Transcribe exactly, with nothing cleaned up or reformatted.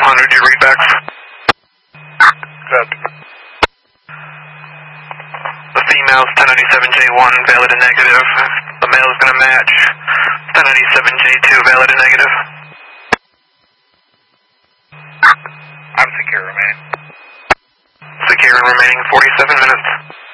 hundred, your readbacks. Good. The female's ten ninety-seven J one, valid and negative. The male's going to match. ten ninety-seven J two, valid and negative. I'm secure remaining. Secure and remaining forty-seven minutes.